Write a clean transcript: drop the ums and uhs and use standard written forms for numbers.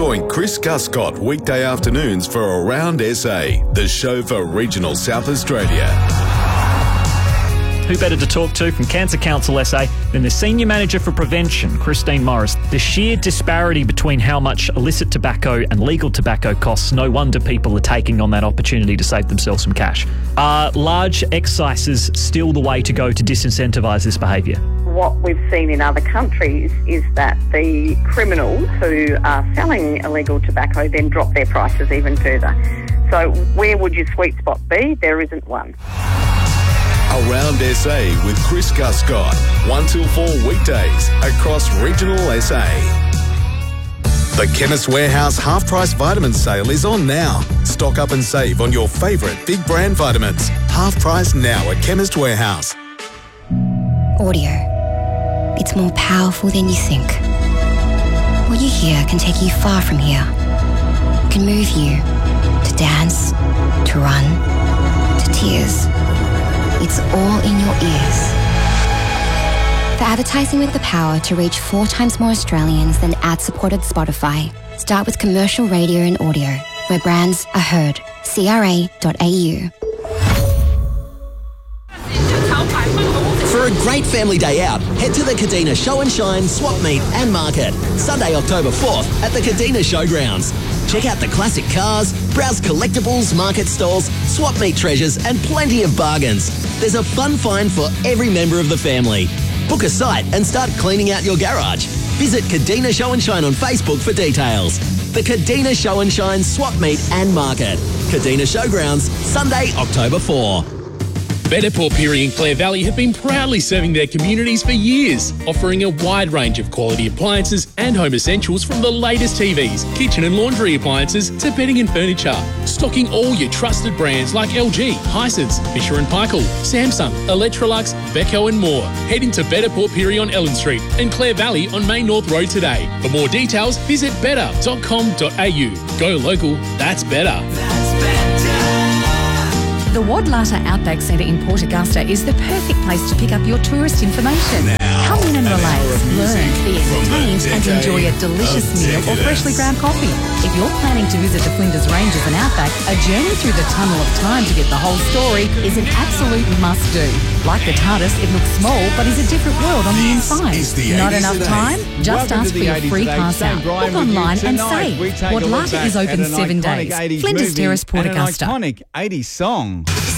Join Chris Guscott weekday afternoons for Around SA, the show for regional South Australia. Who better to talk to from Cancer Council SA than the Senior Manager for Prevention, Christine Morris. The sheer disparity between how much illicit tobacco and legal tobacco costs, no wonder people are taking on that opportunity to save themselves some cash. Are large excises still the way to go to disincentivise this behaviour? What we've seen in other countries is that the criminals who are selling illegal tobacco then drop their prices even further. So where would your sweet spot be? There isn't one. Around SA with Chris Guscott, 1 till 4 weekdays across regional SA. The Chemist Warehouse half-price vitamin sale is on now. Stock up and save on your favourite big brand vitamins. Half price now at Chemist Warehouse. Audio. It's more powerful than you think. What you hear can take you far from here. It can move you to dance, to run, to tears. It's all in your ears. For advertising with the power to reach 4 times more Australians than ad-supported Spotify, start with commercial radio and audio, where brands are heard. CRA.au. For a great family day out, head to the Kadina Show and Shine, Swap Meet and Market, Sunday, October 4th at the Kadina Showgrounds. Check out the classic cars, browse collectibles, market stalls, swap meet treasures and plenty of bargains. There's a fun find for every member of the family. Book a site and start cleaning out your garage. Visit Kadina Show and Shine on Facebook for details. The Kadina Show and Shine, Swap Meet and Market. Kadina Showgrounds, Sunday, October 4. Better Port Pirie and Clare Valley have been proudly serving their communities for years, offering a wide range of quality appliances and home essentials from the latest TVs, kitchen and laundry appliances to bedding and furniture. Stocking all your trusted brands like LG, Hisense, Fisher & Paykel, Samsung, Electrolux, Beko and more. Head into Better Port Pirie on Ellen Street and Clare Valley on Main North Road today. For more details, visit better.com.au. Go local, that's better. The Wadlata Outback Centre in Port Augusta is the perfect place to pick up your tourist information. Come in and relax, learn, be entertained and enjoy a delicious meal or freshly ground coffee. If you're planning to visit the Flinders Ranges and Outback, a journey through the tunnel of time to get the whole story is an absolute must-do. Like the TARDIS, it looks small but is a different world on the inside. Not enough time? Just ask for your free pass out. Book online and save. Wadlata is open 7 days. Flinders Terrace, Port Augusta. An iconic 80s song.